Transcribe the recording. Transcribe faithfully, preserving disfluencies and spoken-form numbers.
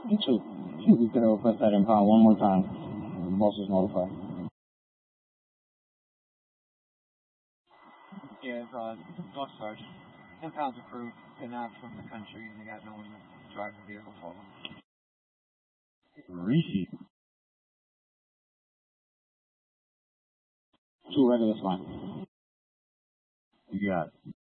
Me too. We could have put that in power one more time. The boss is notified. Yeah, it's uh, Gulf Sarge. Ten pounds approved. Been out from the country, and they got no one to drive the vehicle for them. Rishi. Two regular fine. You got it.